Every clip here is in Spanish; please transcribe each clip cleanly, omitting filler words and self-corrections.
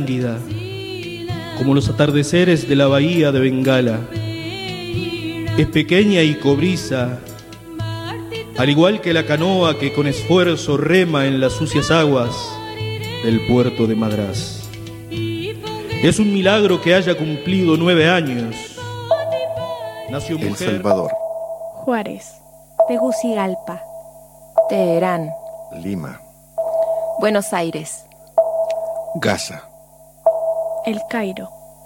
lánguida, como los atardeceres de la bahía de Bengala. Es pequeña y cobriza, al igual que la canoa que con esfuerzo rema en las sucias aguas del puerto de Madrás. Es un milagro que haya cumplido 9 años. Nació mujer. El Salvador, Juárez, Tegucigalpa, Teherán, Lima, Buenos Aires, Gaza, El Cairo.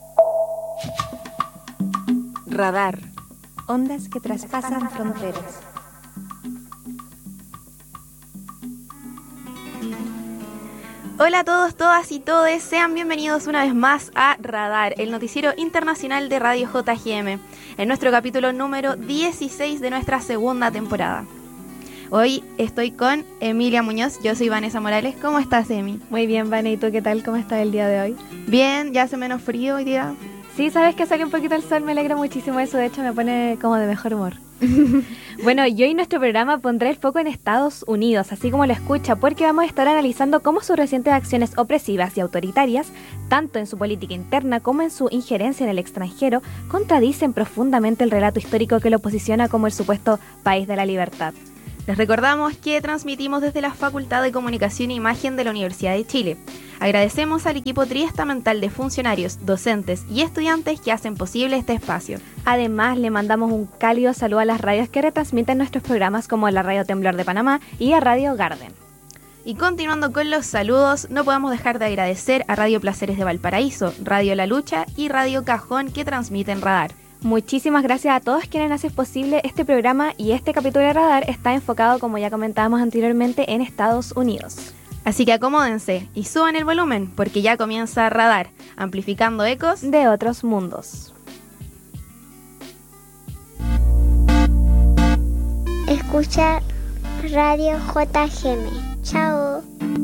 Radar, ondas que traspasan fronteras. Hola a todos, todas y todes, sean bienvenidos una vez más a Radar, el noticiero internacional de Radio JGM, en nuestro capítulo número 16 de nuestra segunda temporada. Hoy estoy con Emilia Muñoz, yo soy Vanessa Morales. ¿Cómo estás, Emi? Muy bien, Vane, ¿y tú qué tal? ¿Cómo estás el día de hoy? Bien, ya hace menos frío hoy día. Sí, sabes que salió un poquito el sol, me alegra muchísimo eso, de hecho me pone como de mejor humor. Bueno, y hoy nuestro programa pondrá el foco en Estados Unidos, así como lo escucha, porque vamos a estar analizando cómo sus recientes acciones opresivas y autoritarias, tanto en su política interna como en su injerencia en el extranjero, contradicen profundamente el relato histórico que lo posiciona como el supuesto país de la libertad. Les recordamos que transmitimos desde la Facultad de Comunicación e Imagen de la Universidad de Chile. Agradecemos al equipo triestamental de funcionarios, docentes y estudiantes que hacen posible este espacio. Además, le mandamos un cálido saludo a las radios que retransmiten nuestros programas, como la Radio Temblor de Panamá y a Radio Garden. Y continuando con los saludos, no podemos dejar de agradecer a Radio Placeres de Valparaíso, Radio La Lucha y Radio Cajón que transmiten Radar. Muchísimas gracias a todos quienes hacen posible este programa, y este capítulo de Radar está enfocado, como ya comentábamos anteriormente, en Estados Unidos. Así que acomódense y suban el volumen porque ya comienza Radar, amplificando ecos de otros mundos. Escucha Radio JGM. Chao.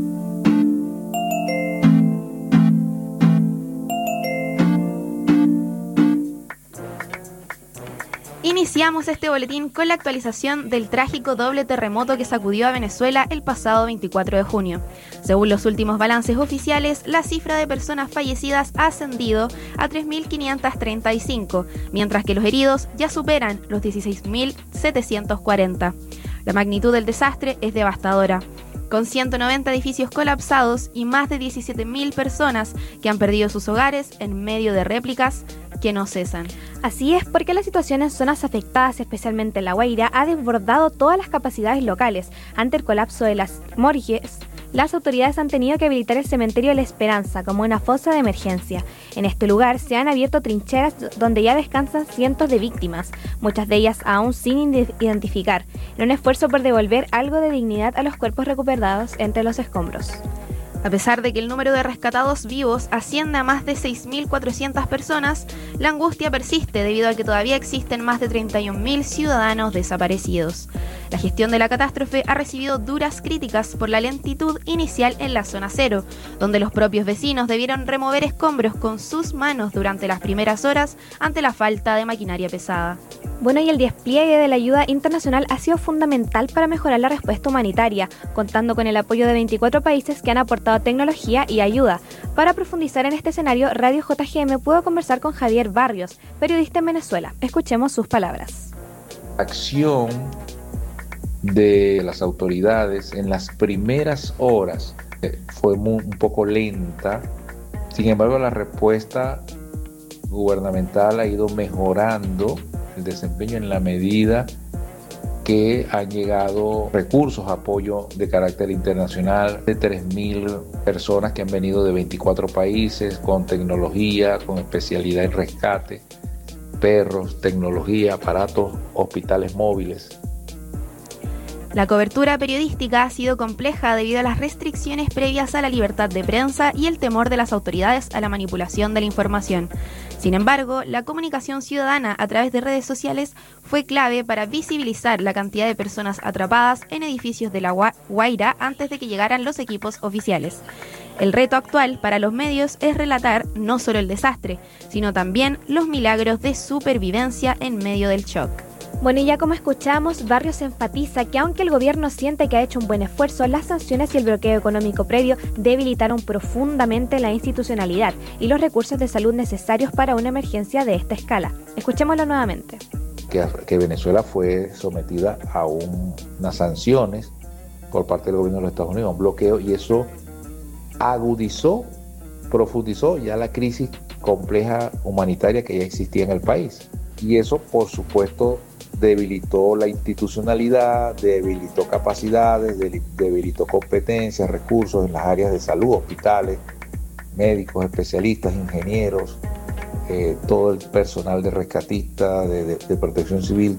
Iniciamos este boletín con la actualización del trágico doble terremoto que sacudió a Venezuela el pasado 24 de junio. Según los últimos balances oficiales, la cifra de personas fallecidas ha ascendido a 3.535, mientras que los heridos ya superan los 16.740. La magnitud del desastre es devastadora, con 190 edificios colapsados y más de 17.000 personas que han perdido sus hogares en medio de réplicas que no cesan. Así es, porque la situación en zonas afectadas, especialmente en La Guaira, ha desbordado todas las capacidades locales. Ante el colapso de las morgues, las autoridades han tenido que habilitar el cementerio La Esperanza como una fosa de emergencia. En este lugar se han abierto trincheras donde ya descansan cientos de víctimas, muchas de ellas aún sin identificar, en un esfuerzo por devolver algo de dignidad a los cuerpos recuperados entre los escombros. A pesar de que el número de rescatados vivos asciende a más de 6.400 personas, la angustia persiste debido a que todavía existen más de 31.000 ciudadanos desaparecidos. La gestión de la catástrofe ha recibido duras críticas por la lentitud inicial en la zona cero, donde los propios vecinos debieron remover escombros con sus manos durante las primeras horas ante la falta de maquinaria pesada. Bueno, y el despliegue de la ayuda internacional ha sido fundamental para mejorar la respuesta humanitaria, contando con el apoyo de 24 países que han aportado tecnología y ayuda. Para profundizar en este escenario, Radio JGM pudo conversar con Javier Barrios, periodista en Venezuela. Escuchemos sus palabras. La acción de las autoridades en las primeras horas fue un poco lenta. Sin embargo, la respuesta gubernamental ha ido mejorando el desempeño en la medida que han llegado recursos, apoyo de carácter internacional de 3.000 personas que han venido de 24 países con tecnología, con especialidad en rescate, perros, tecnología, aparatos, hospitales móviles. La cobertura periodística ha sido compleja debido a las restricciones previas a la libertad de prensa y el temor de las autoridades a la manipulación de la información. Sin embargo, la comunicación ciudadana a través de redes sociales fue clave para visibilizar la cantidad de personas atrapadas en edificios de La Guaira antes de que llegaran los equipos oficiales. El reto actual para los medios es relatar no solo el desastre, sino también los milagros de supervivencia en medio del shock. Bueno, y ya como escuchamos, Barrios enfatiza que aunque el gobierno siente que ha hecho un buen esfuerzo, las sanciones y el bloqueo económico previo debilitaron profundamente la institucionalidad y los recursos de salud necesarios para una emergencia de esta escala. Escuchémoslo nuevamente. Que Venezuela fue sometida a unas sanciones por parte del gobierno de los Estados Unidos, un bloqueo, y eso agudizó, profundizó ya la crisis compleja humanitaria que ya existía en el país. Y eso, por supuesto, debilitó la institucionalidad, debilitó capacidades, debilitó competencias, recursos en las áreas de salud, hospitales, médicos, especialistas, ingenieros, todo el personal de rescatista, de protección civil.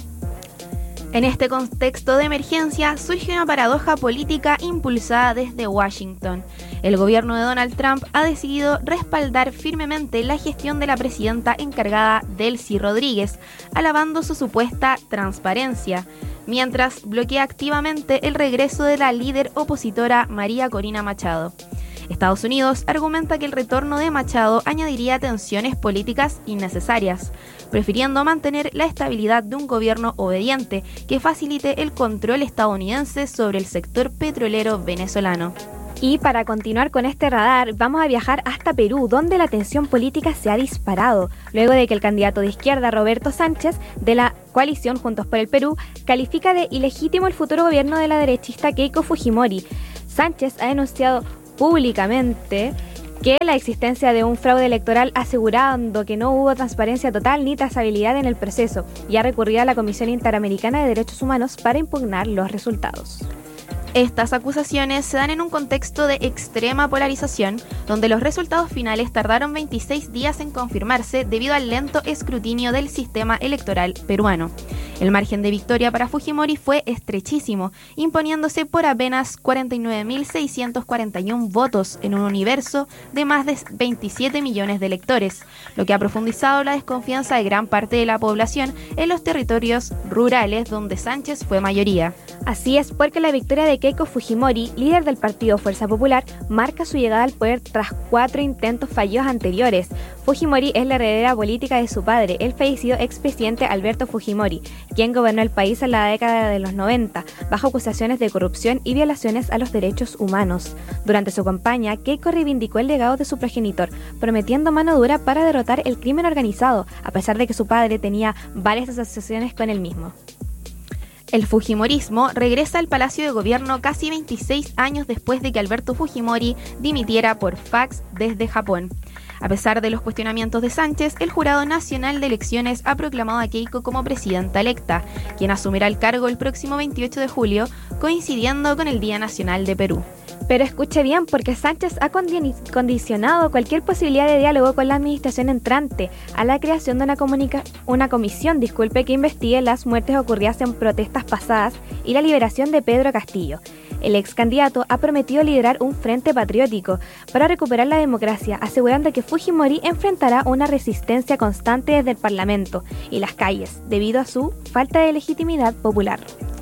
En este contexto de emergencia surge una paradoja política impulsada desde Washington. El gobierno de Donald Trump ha decidido respaldar firmemente la gestión de la presidenta encargada Delcy Rodríguez, alabando su supuesta transparencia, mientras bloquea activamente el regreso de la líder opositora María Corina Machado. Estados Unidos argumenta que el retorno de Machado añadiría tensiones políticas innecesarias, prefiriendo mantener la estabilidad de un gobierno obediente que facilite el control estadounidense sobre el sector petrolero venezolano. Y para continuar con este radar, vamos a viajar hasta Perú, donde la tensión política se ha disparado, luego de que el candidato de izquierda, Roberto Sánchez, de la coalición Juntos por el Perú, califica de ilegítimo el futuro gobierno de la derechista Keiko Fujimori. Sánchez ha denunciado públicamente que la existencia de un fraude electoral, asegurando que no hubo transparencia total ni trazabilidad en el proceso, y ha recurrido a la Comisión Interamericana de Derechos Humanos para impugnar los resultados. Estas acusaciones se dan en un contexto de extrema polarización, donde los resultados finales tardaron 26 días en confirmarse debido al lento escrutinio del sistema electoral peruano. El margen de victoria para Fujimori fue estrechísimo, imponiéndose por apenas 49.641 votos en un universo de más de 27 millones de electores, lo que ha profundizado la desconfianza de gran parte de la población en los territorios rurales donde Sánchez fue mayoría. Así es, porque la victoria de Keiko Fujimori, líder del partido Fuerza Popular, marca su llegada al poder tras 4 intentos fallidos anteriores. Fujimori es la heredera política de su padre, el fallecido expresidente Alberto Fujimori, quien gobernó el país en la década de los 90, bajo acusaciones de corrupción y violaciones a los derechos humanos. Durante su campaña, Keiko reivindicó el legado de su progenitor, prometiendo mano dura para derrotar el crimen organizado, a pesar de que su padre tenía varias asociaciones con el mismo. El fujimorismo regresa al Palacio de Gobierno casi 26 años después de que Alberto Fujimori dimitiera por fax desde Japón. A pesar de los cuestionamientos de Sánchez, el Jurado Nacional de Elecciones ha proclamado a Keiko como presidenta electa, quien asumirá el cargo el próximo 28 de julio, coincidiendo con el Día Nacional de Perú. Pero escuche bien, porque Sánchez ha condicionado cualquier posibilidad de diálogo con la administración entrante a la creación de una comisión que investigue las muertes ocurridas en protestas pasadas y la liberación de Pedro Castillo. El ex candidato ha prometido liderar un frente patriótico para recuperar la democracia, asegurando que Fujimori enfrentará una resistencia constante desde el Parlamento y las calles, debido a su falta de legitimidad popular.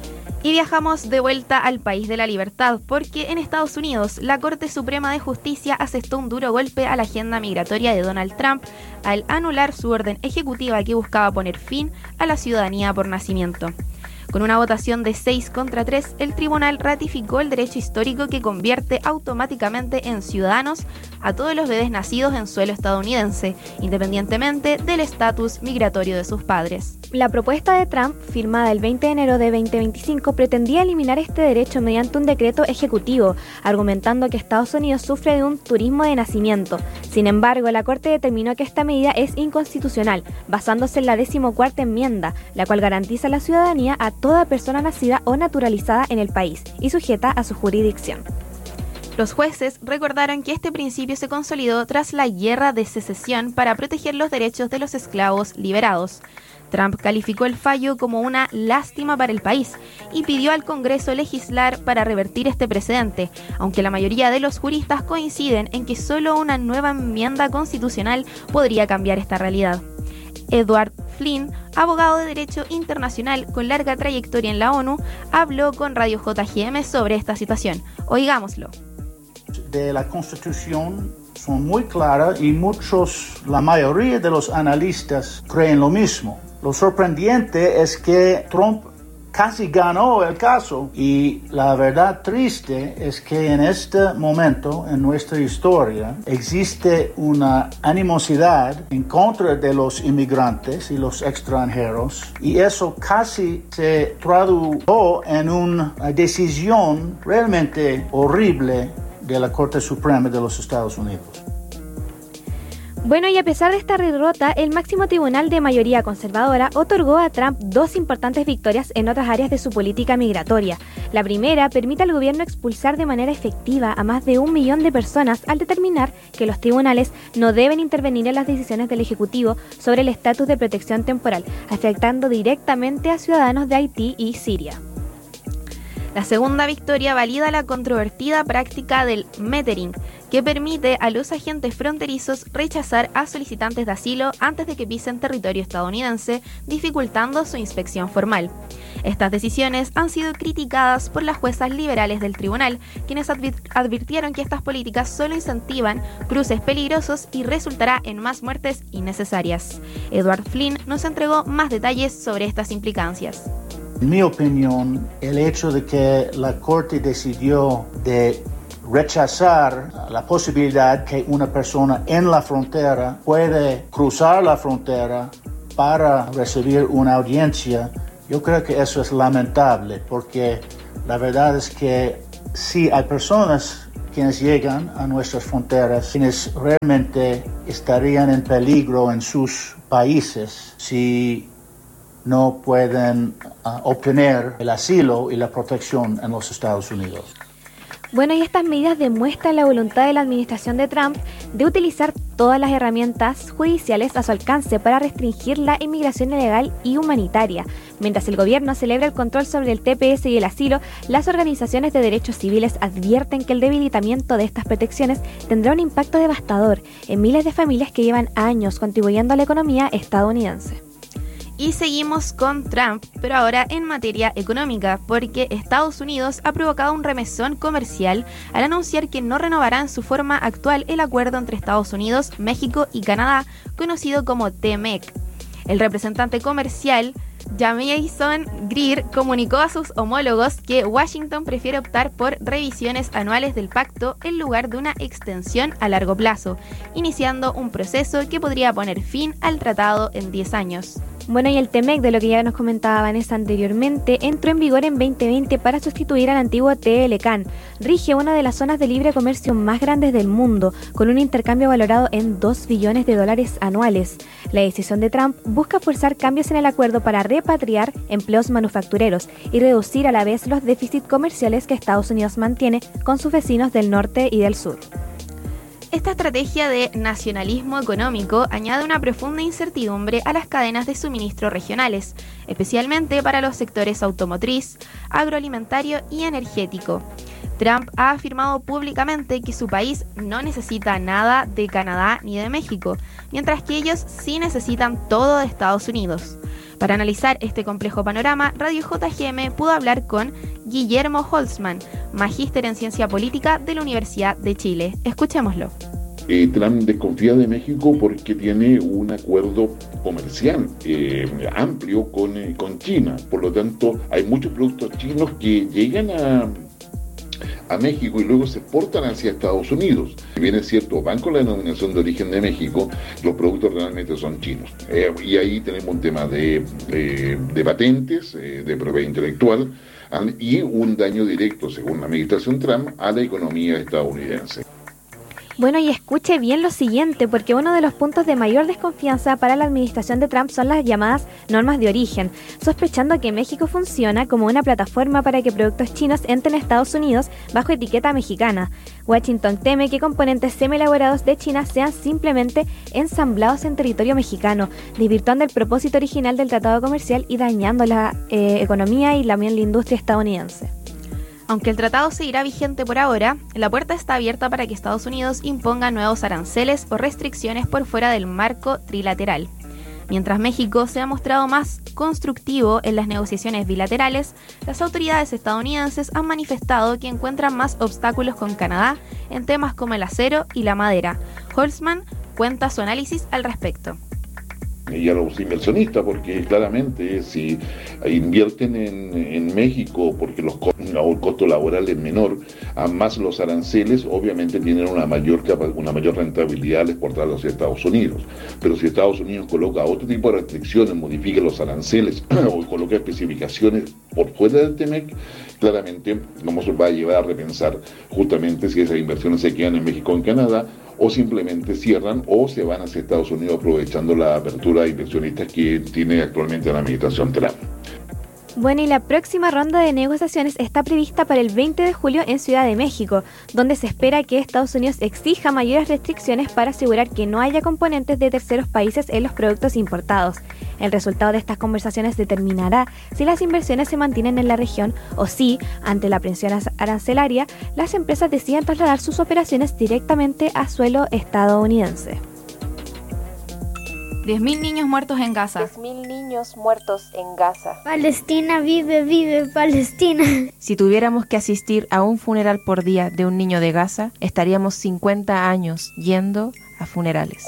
Y viajamos de vuelta al país de la libertad, porque en Estados Unidos la Corte Suprema de Justicia asestó un duro golpe a la agenda migratoria de Donald Trump al anular su orden ejecutiva que buscaba poner fin a la ciudadanía por nacimiento. Con una votación de 6 contra 3, el tribunal ratificó el derecho histórico que convierte automáticamente en ciudadanos a todos los bebés nacidos en suelo estadounidense, independientemente del estatus migratorio de sus padres. La propuesta de Trump, firmada el 20 de enero de 2025, pretendía eliminar este derecho mediante un decreto ejecutivo, argumentando que Estados Unidos sufre de un turismo de nacimiento. Sin embargo, la Corte determinó que esta medida es inconstitucional, basándose en la 14ª enmienda, la cual garantiza la ciudadanía a toda persona nacida o naturalizada en el país y sujeta a su jurisdicción. Los jueces recordaron que este principio se consolidó tras la Guerra de Secesión para proteger los derechos de los esclavos liberados. Trump calificó el fallo como una lástima para el país y pidió al Congreso legislar para revertir este precedente, aunque la mayoría de los juristas coinciden en que solo una nueva enmienda constitucional podría cambiar esta realidad. Edward Flynn, abogado de Derecho Internacional con larga trayectoria en la ONU, habló con Radio JGM sobre esta situación. Oigámoslo. De la Constitución son muy claras y la mayoría de los analistas creen lo mismo. Lo sorprendente es que Trump casi ganó el caso y la verdad triste es que en este momento en nuestra historia existe una animosidad en contra de los inmigrantes y los extranjeros y eso casi se tradujo en una decisión realmente horrible de la Corte Suprema de los Estados Unidos. Bueno, y a pesar de esta derrota, el máximo tribunal de mayoría conservadora otorgó a Trump 2 importantes victorias en otras áreas de su política migratoria. La primera permite al gobierno expulsar de manera efectiva a más de 1 millón de personas al determinar que los tribunales no deben intervenir en las decisiones del Ejecutivo sobre el estatus de protección temporal, afectando directamente a ciudadanos de Haití y Siria. La segunda victoria valida la controvertida práctica del metering, que permite a los agentes fronterizos rechazar a solicitantes de asilo antes de que pisen territorio estadounidense, dificultando su inspección formal. Estas decisiones han sido criticadas por las juezas liberales del tribunal, quienes advirtieron que estas políticas solo incentivan cruces peligrosos y resultará en más muertes innecesarias. Edward Flynn nos entregó más detalles sobre estas implicancias. En mi opinión, el hecho de que la Corte decidió de rechazar la posibilidad que una persona en la frontera puede cruzar la frontera para recibir una audiencia, yo creo que eso es lamentable, porque la verdad es que si hay personas quienes llegan a nuestras fronteras, quienes realmente estarían en peligro en sus países si no pueden obtener el asilo y la protección en los Estados Unidos. Bueno, y estas medidas demuestran la voluntad de la administración de Trump de utilizar todas las herramientas judiciales a su alcance para restringir la inmigración ilegal y humanitaria. Mientras el gobierno celebra el control sobre el TPS y el asilo, las organizaciones de derechos civiles advierten que el debilitamiento de estas protecciones tendrá un impacto devastador en miles de familias que llevan años contribuyendo a la economía estadounidense. Y seguimos con Trump, pero ahora en materia económica, porque Estados Unidos ha provocado un remesón comercial al anunciar que no renovará en su forma actual el acuerdo entre Estados Unidos, México y Canadá, conocido como TMEC. El representante comercial Jamieson Greer comunicó a sus homólogos que Washington prefiere optar por revisiones anuales del pacto en lugar de una extensión a largo plazo, iniciando un proceso que podría poner fin al tratado en 10 años. Bueno, y el TMEC, de lo que ya nos comentaba Vanessa anteriormente, entró en vigor en 2020 para sustituir al antiguo TLCAN. Rige una de las zonas de libre comercio más grandes del mundo, con un intercambio valorado en $2 billones anuales. La decisión de Trump busca forzar cambios en el acuerdo para repatriar empleos manufactureros y reducir a la vez los déficits comerciales que Estados Unidos mantiene con sus vecinos del norte y del sur. Esta estrategia de nacionalismo económico añade una profunda incertidumbre a las cadenas de suministro regionales, especialmente para los sectores automotriz, agroalimentario y energético. Trump ha afirmado públicamente que su país no necesita nada de Canadá ni de México, mientras que ellos sí necesitan todo de Estados Unidos. Para analizar este complejo panorama, Radio JGM pudo hablar con Guillermo Holtzman, magíster en Ciencia Política de la Universidad de Chile. Escuchémoslo. Trump desconfía de México porque tiene un acuerdo comercial amplio con China. Por lo tanto, hay muchos productos chinos que llegan a México y luego se exportan hacia Estados Unidos. Si bien es cierto, van con la denominación de origen de México, los productos realmente son chinos. Y ahí tenemos un tema de patentes, de propiedad intelectual y un daño directo, según la administración Trump, a la economía estadounidense. Bueno, y escuche bien lo siguiente, porque uno de los puntos de mayor desconfianza para la administración de Trump son las llamadas normas de origen, sospechando que México funciona como una plataforma para que productos chinos entren a Estados Unidos bajo etiqueta mexicana. Washington teme que componentes semi-elaborados de China sean simplemente ensamblados en territorio mexicano, desvirtuando el propósito original del tratado comercial y dañando la economía y también la industria estadounidense. Aunque el tratado seguirá vigente por ahora, la puerta está abierta para que Estados Unidos imponga nuevos aranceles o restricciones por fuera del marco trilateral. Mientras México se ha mostrado más constructivo en las negociaciones bilaterales, las autoridades estadounidenses han manifestado que encuentran más obstáculos con Canadá en temas como el acero y la madera. Holzman cuenta su análisis al respecto. Y a los inversionistas, porque claramente si invierten en México porque el costo laboral es menor, a más los aranceles, obviamente tienen una mayor rentabilidad al exportar hacia Estados Unidos. Pero si Estados Unidos coloca otro tipo de restricciones, modifica los aranceles o coloca especificaciones por fuera del TEMEC, claramente nos va a llevar a repensar justamente si esas inversiones se quedan en México o en Canadá, o simplemente cierran o se van hacia Estados Unidos aprovechando la apertura de inversionistas que tiene actualmente la administración Trump. Bueno, y la próxima ronda de negociaciones está prevista para el 20 de julio en Ciudad de México, donde se espera que Estados Unidos exija mayores restricciones para asegurar que no haya componentes de terceros países en los productos importados. El resultado de estas conversaciones determinará si las inversiones se mantienen en la región o si, ante la presión arancelaria, las empresas deciden trasladar sus operaciones directamente a suelo estadounidense. 10.000 niños muertos en Gaza. 10.000 niños muertos en Gaza. Palestina, vive, vive, Palestina. Si tuviéramos que asistir a un funeral por día de un niño de Gaza, estaríamos 50 años yendo a funerales.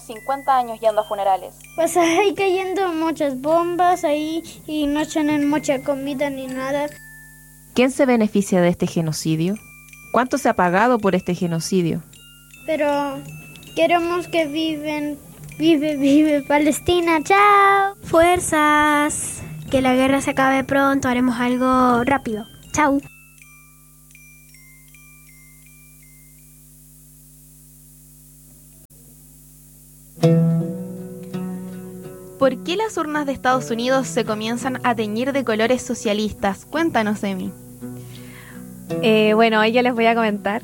Pues hay cayendo muchas bombas ahí y no tienen mucha comida ni nada. ¿Quién se beneficia de este genocidio? ¿Cuánto se ha pagado por este genocidio? Pero queremos que vive, vive, Palestina, chao. Fuerzas, que la guerra se acabe pronto, haremos algo rápido. Chao. ¿Por qué las urnas de Estados Unidos se comienzan a teñir de colores socialistas? Cuéntanos, Emi. Bueno, ahí ya les voy a comentar.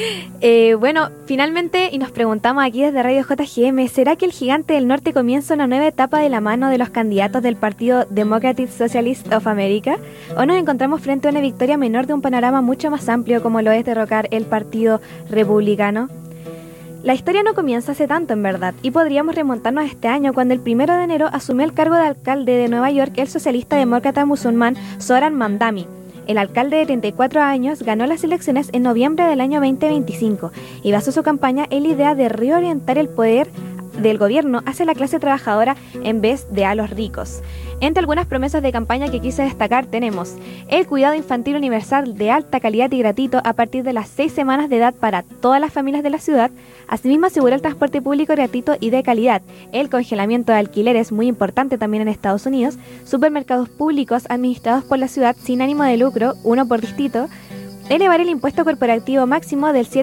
Bueno, finalmente, y nos preguntamos aquí desde Radio JGM, ¿será que el gigante del norte comienza una nueva etapa de la mano de los candidatos del partido Democratic Socialist of America? ¿O nos encontramos frente a una victoria menor de un panorama mucho más amplio como lo es derrocar el partido republicano? La historia no comienza hace tanto, en verdad, y podríamos remontarnos a este año cuando el 1 de enero asumió el cargo de alcalde de Nueva York el socialista demócrata musulmán Zohran Mamdani. El alcalde de 34 años ganó las elecciones en noviembre del año 2025 y basó su campaña en la idea de reorientar el poder del gobierno hacia la clase trabajadora en vez de a los ricos. Entre algunas promesas de campaña que quise destacar tenemos el cuidado infantil universal de alta calidad y gratuito a partir de las 6 semanas de edad para todas las familias de la ciudad. Asimismo, aseguró el transporte público gratuito y de calidad, el congelamiento de alquileres, muy importante también en Estados Unidos, supermercados públicos administrados por la ciudad sin ánimo de lucro, uno por distrito, elevar el impuesto corporativo máximo del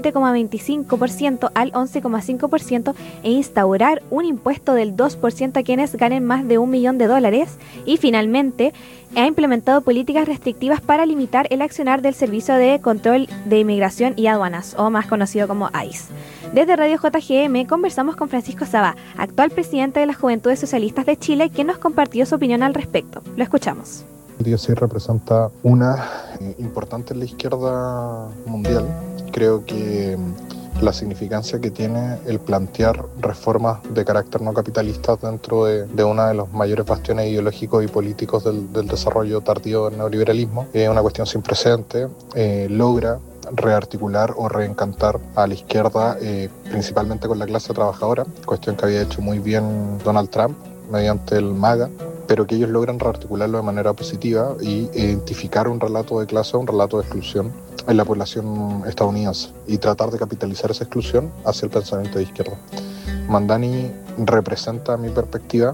7,25% al 11,5% e instaurar un impuesto del 2% a quienes ganen más de $1 millón. Y finalmente, ha implementado políticas restrictivas para limitar el accionar del Servicio de Control de Inmigración y Aduanas, o más conocido como ICE. Desde Radio JGM conversamos con Francisco Sabá, actual presidente de las Juventudes Socialistas de Chile, quien nos compartió su opinión al respecto. Lo escuchamos. El día sí representa una importante en la izquierda mundial. Creo que la significancia que tiene el plantear reformas de carácter no capitalista dentro de uno de los mayores bastiones ideológicos y políticos del desarrollo tardío del neoliberalismo es una cuestión sin precedente. Logra rearticular o reencantar a la izquierda, principalmente con la clase trabajadora, cuestión que había hecho muy bien Donald Trump mediante el MAGA, pero que ellos logran rearticularlo de manera positiva y identificar un relato de clase, un relato de exclusión en la población estadounidense y tratar de capitalizar esa exclusión hacia el pensamiento de izquierda. Mamdani representa, a mi perspectiva,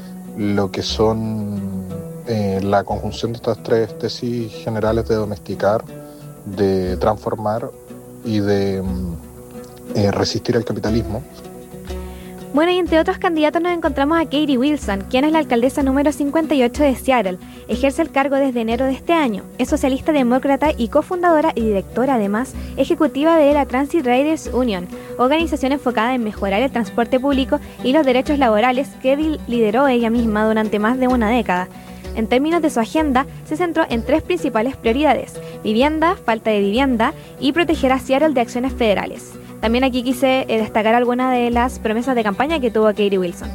lo que son la conjunción de estas tres tesis generales de domesticar, de transformar y de resistir al capitalismo. Bueno, y entre otros candidatos nos encontramos a Katie Wilson, quien es la alcaldesa número 58 de Seattle. Ejerce el cargo desde enero de este año. Es socialista demócrata y cofundadora y directora, además, ejecutiva de la Transit Riders Union, organización enfocada en mejorar el transporte público y los derechos laborales que lideró ella misma durante más de una década. En términos de su agenda, se centró en 3 principales prioridades: vivienda, falta de vivienda y proteger a Seattle de acciones federales. También aquí quise destacar algunas de las promesas de campaña que tuvo Katie Wilson.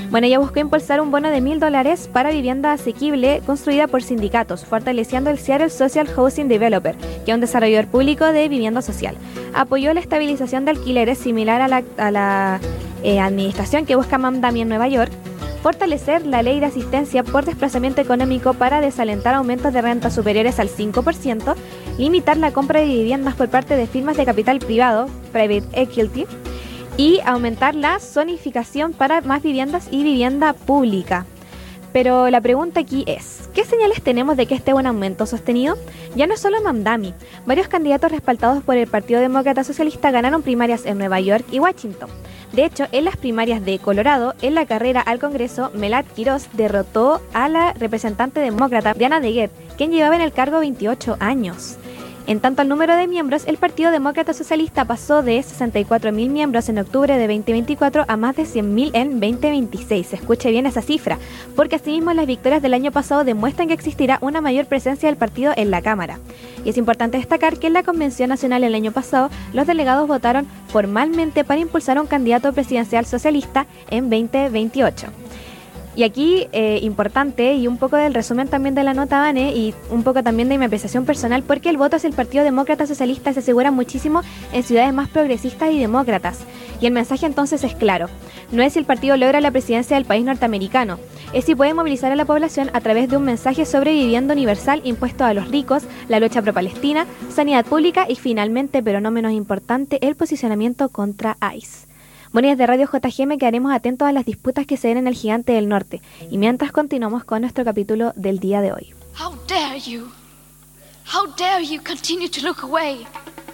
Bueno, ella buscó impulsar un bono de $1.000 para vivienda asequible construida por sindicatos, fortaleciendo el Seattle Social Housing Developer, que es un desarrollador público de vivienda social. Apoyó la estabilización de alquileres similar a la administración que busca Mamdani en Nueva York. Fortalecer la ley de asistencia por desplazamiento económico para desalentar aumentos de renta superiores al 5%, limitar la compra de viviendas por parte de firmas de capital privado, private equity, y aumentar la zonificación para más viviendas y vivienda pública. Pero la pregunta aquí es, ¿qué señales tenemos de que este buen aumento sostenido? Ya no es solo Mamdani, varios candidatos respaldados por el Partido Demócrata Socialista ganaron primarias en Nueva York y Washington. De hecho, en las primarias de Colorado, en la carrera al Congreso, Melad Quiroz derrotó a la representante demócrata Diana DeGette, quien llevaba en el cargo 28 años. En tanto al número de miembros, el Partido Demócrata Socialista pasó de 64.000 miembros en octubre de 2024 a más de 100.000 en 2026. Escuche bien esa cifra, porque asimismo las victorias del año pasado demuestran que existirá una mayor presencia del partido en la Cámara. Y es importante destacar que en la Convención Nacional el año pasado, los delegados votaron formalmente para impulsar a un candidato presidencial socialista en 2028. Y aquí, importante, y un poco del resumen también de la nota, Vane, y un poco también de mi apreciación personal, porque el voto hacia el Partido Demócrata Socialista se asegura muchísimo en ciudades más progresistas y demócratas. Y el mensaje entonces es claro, no es si el partido logra la presidencia del país norteamericano, es si puede movilizar a la población a través de un mensaje sobre vivienda universal, impuesto a los ricos, la lucha pro-palestina, sanidad pública y finalmente, pero no menos importante, el posicionamiento contra ICE. Bueno, y desde Radio JGM quedaremos atentos a las disputas que se den en el Gigante del Norte. Y mientras continuamos con nuestro capítulo del día de hoy. How dare you? How dare you continue to look away?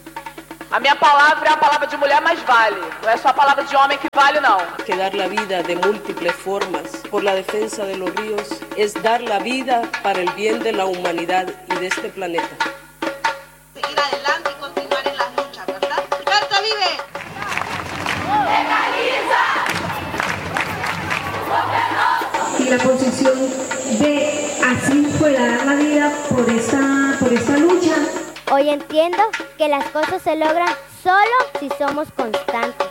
A minha palavra é a palavra de mulher, mas vale. Não é só a palavra de homem que vale, não. Que dar la vida de múltiples formas por la defensa de los ríos es dar la vida para el bien de la humanidad y de este planeta. Seguir adelante y continuar en la lucha, ¿verdad? ¡Carta vive! Y la posición de así fuera dar la vida por esta lucha. Hoy entiendo que las cosas se logran solo si somos constantes.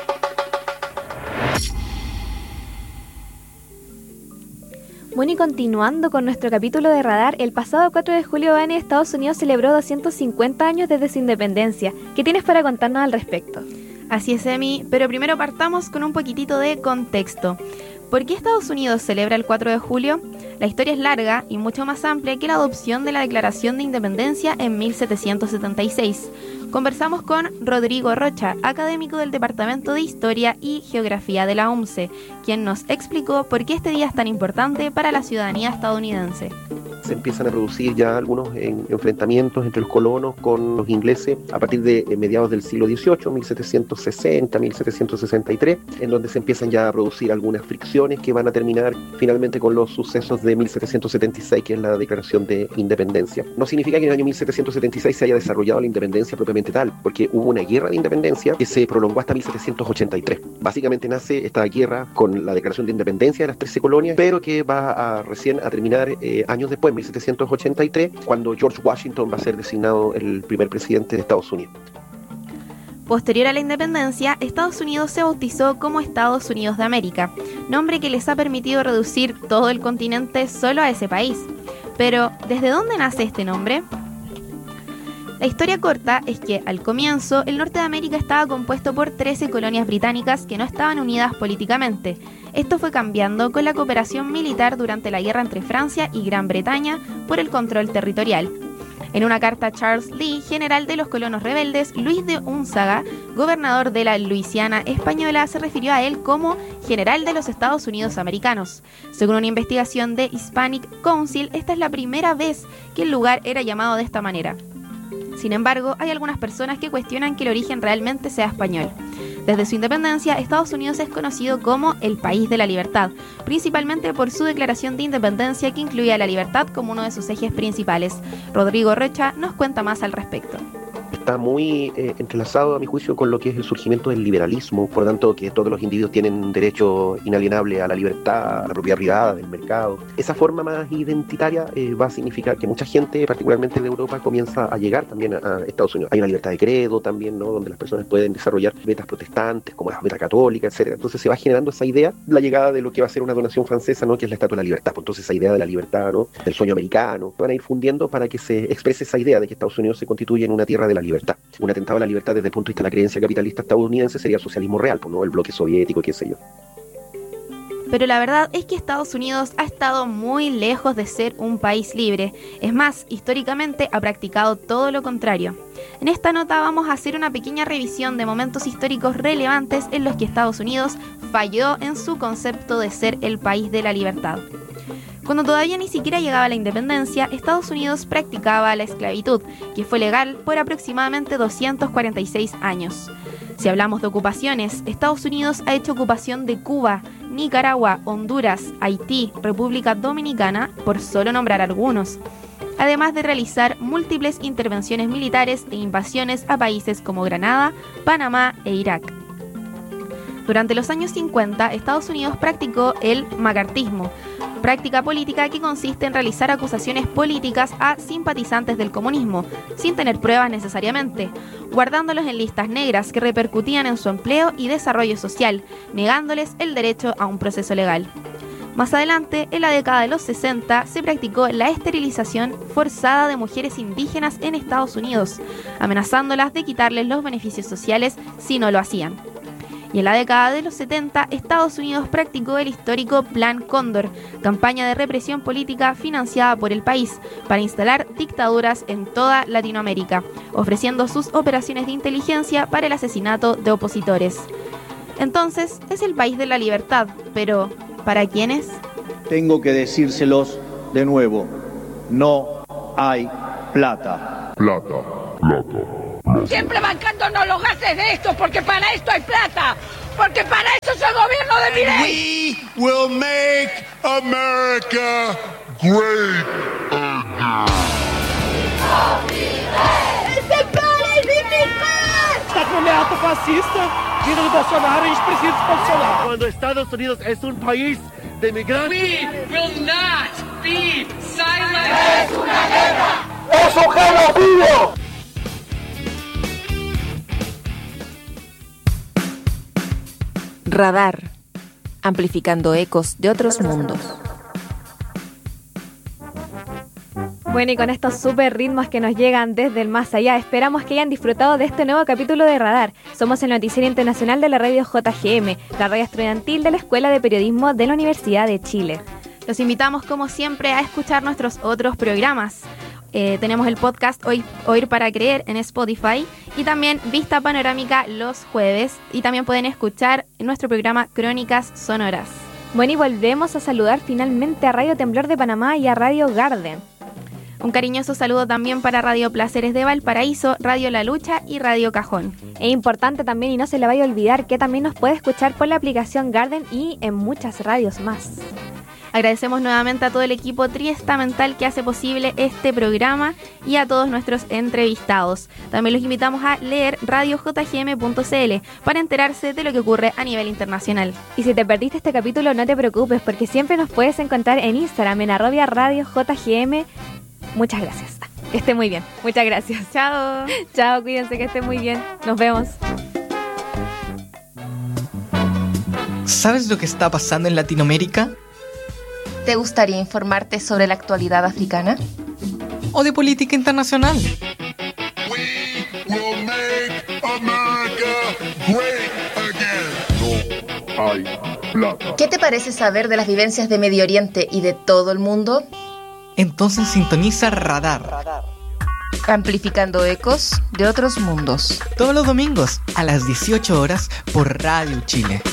Bueno, y continuando con nuestro capítulo de Radar, el pasado 4 de julio, Vane, Estados Unidos celebró 250 años desde su independencia. ¿Qué tienes para contarnos al respecto? Así es, Emi, pero primero partamos con un poquitito de contexto. ¿Por qué Estados Unidos celebra el 4 de julio? La historia es larga y mucho más amplia que la adopción de la Declaración de Independencia en 1776. Conversamos con Rodrigo Rocha, académico del Departamento de Historia y Geografía de la UMCE, quien nos explicó por qué este día es tan importante para la ciudadanía estadounidense. Se empiezan a producir ya algunos enfrentamientos entre los colonos con los ingleses a partir de mediados del siglo XVIII, 1760, 1763, en donde se empiezan ya a producir algunas fricciones que van a terminar finalmente con los sucesos de 1776, que es la Declaración de Independencia. No significa que en el año 1776 se haya desarrollado la independencia propiamente tal, porque hubo una guerra de independencia que se prolongó hasta 1783. Básicamente nace esta guerra con la Declaración de Independencia de las 13 colonias, pero que va recién a terminar años después, 1783, cuando George Washington va a ser designado el primer presidente de Estados Unidos. Posterior a la independencia, Estados Unidos se bautizó como Estados Unidos de América, nombre que les ha permitido reducir todo el continente solo a ese país. Pero, ¿desde dónde nace este nombre? La historia corta es que, al comienzo, el norte de América estaba compuesto por 13 colonias británicas que no estaban unidas políticamente. Esto fue cambiando con la cooperación militar durante la guerra entre Francia y Gran Bretaña por el control territorial. En una carta a Charles Lee, general de los colonos rebeldes, Luis de Unzaga, gobernador de la Luisiana española, se refirió a él como general de los Estados Unidos americanos. Según una investigación de Hispanic Council, esta es la primera vez que el lugar era llamado de esta manera. Sin embargo, hay algunas personas que cuestionan que el origen realmente sea español. Desde su independencia, Estados Unidos es conocido como el país de la libertad, principalmente por su declaración de independencia que incluía la libertad como uno de sus ejes principales. Rodrigo Rocha nos cuenta más al respecto. está muy entrelazado, a mi juicio, con lo que es el surgimiento del liberalismo, por lo tanto que todos los individuos tienen un derecho inalienable a la libertad, a la propiedad privada, del mercado. Esa forma más identitaria va a significar que mucha gente, particularmente de Europa, comienza a llegar también a Estados Unidos. Hay una libertad de credo también, ¿no?, donde las personas pueden desarrollar metas protestantes, como la meta católica, etcétera. Entonces se va generando esa idea, la llegada de lo que va a ser una donación francesa, ¿no?, que es la Estatua de la Libertad. Entonces esa idea de la libertad, ¿no?, del sueño americano, van a ir fundiendo para que se exprese esa idea de que Estados Unidos se constituye en una tierra de la libertad. Un atentado a la libertad desde el punto de vista de la creencia capitalista estadounidense sería el socialismo real, ¿no?, el bloque soviético, qué sé yo. Pero la verdad es que Estados Unidos ha estado muy lejos de ser un país libre. Es más, históricamente ha practicado todo lo contrario. En esta nota vamos a hacer una pequeña revisión de momentos históricos relevantes en los que Estados Unidos falló en su concepto de ser el país de la libertad. Cuando todavía ni siquiera llegaba la independencia, Estados Unidos practicaba la esclavitud, que fue legal por aproximadamente 246 años. Si hablamos de ocupaciones, Estados Unidos ha hecho ocupación de Cuba, Nicaragua, Honduras, Haití, República Dominicana, por solo nombrar algunos, además de realizar múltiples intervenciones militares e invasiones a países como Granada, Panamá e Irak. Durante los años 50, Estados Unidos practicó el macartismo, práctica política que consiste en realizar acusaciones políticas a simpatizantes del comunismo, sin tener pruebas necesariamente, guardándolos en listas negras que repercutían en su empleo y desarrollo social, negándoles el derecho a un proceso legal. Más adelante, en la década de los 60, se practicó la esterilización forzada de mujeres indígenas en Estados Unidos, amenazándolas de quitarles los beneficios sociales si no lo hacían. Y en la década de los 70, Estados Unidos practicó el histórico Plan Cóndor, campaña de represión política financiada por el país para instalar dictaduras en toda Latinoamérica, ofreciendo sus operaciones de inteligencia para el asesinato de opositores. Entonces, es el país de la libertad, pero ¿para quiénes? Tengo que decírselos de nuevo, no hay plata. Siempre bancándonos los gases de esto, porque para esto hay plata, porque para esto es el gobierno de Milei. We will make America great again. ¡Esse cara é inimicado! Está com ameaça fascista vindo do Bolsonaro, a gente precisa se posicionar. Cuando Estados Unidos es un país de migrantes. We will not be silent. ¡Es una guerra! ¡Es un genocidio! Radar, amplificando ecos de otros mundos. Bueno, y con estos super ritmos que nos llegan desde el más allá, esperamos que hayan disfrutado de este nuevo capítulo de Radar. Somos el noticiero internacional de la radio JGM, la radio estudiantil de la Escuela de Periodismo de la Universidad de Chile. Los invitamos, como siempre, a escuchar nuestros otros programas. Tenemos el podcast Oír para Creer en Spotify y también Vista Panorámica los jueves, y también pueden escuchar nuestro programa Crónicas Sonoras. Bueno, y volvemos a saludar finalmente a Radio Temblor de Panamá y a Radio Garden. Un cariñoso saludo también para Radio Placeres de Valparaíso, Radio La Lucha y Radio Cajón. Es importante también, y no se le vaya a olvidar, que también nos puede escuchar por la aplicación Garden y en muchas radios más. Agradecemos nuevamente a todo el equipo triestamental que hace posible este programa y a todos nuestros entrevistados. También los invitamos a leer radiojgm.cl para enterarse de lo que ocurre a nivel internacional. Y si te perdiste este capítulo, no te preocupes, porque siempre nos puedes encontrar en Instagram, en @radiojgm. Muchas gracias. Que esté muy bien. Muchas gracias. Chao. Chao, cuídense, que esté muy bien. Nos vemos. ¿Sabes lo que está pasando en Latinoamérica? ¿Te gustaría informarte sobre la actualidad africana? ¿O de política internacional? We will make America great again. No hay plata. ¿Qué te parece saber de las vivencias de Medio Oriente y de todo el mundo? Entonces sintoniza Radar. Amplificando ecos de otros mundos. Todos los domingos a las 18 horas por Radio Chile.